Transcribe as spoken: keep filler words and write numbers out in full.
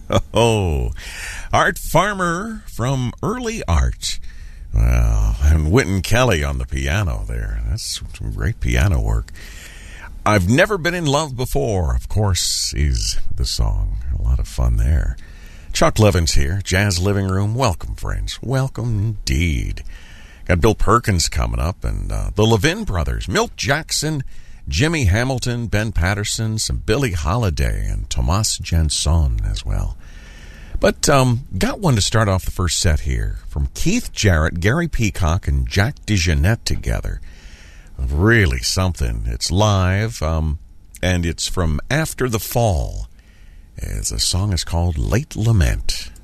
Oh, Art Farmer from Early Art. Well, and Wynton Kelly on the piano there. That's some great piano work. I've Never Been in Love Before, of course, is the song. A lot of fun there. Chuck Levins here, Jazz Living Room. Welcome, friends. Welcome indeed. Got Bill Perkins coming up, and uh, the Levin Brothers, Milt Jackson, Jimmy Hamilton, Ben Patterson, some Billie Holiday, and Tomas Jansson as well. But um, got one to start off the first set here from Keith Jarrett, Gary Peacock, and Jack DeJohnette together. Really something. It's live, um, and it's from After the Fall. The song is called Late Lament.